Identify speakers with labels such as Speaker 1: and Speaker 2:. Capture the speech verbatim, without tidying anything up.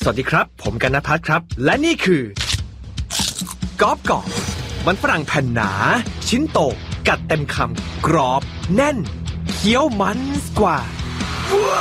Speaker 1: วัสดีครับผมกันณภัทรครับและนี่คือกรอบกรอบมันฝรั่งแผ่นหนาชิ้นโตกัดเต็มคำกรอบแน่นเคี้ยวมันกว่า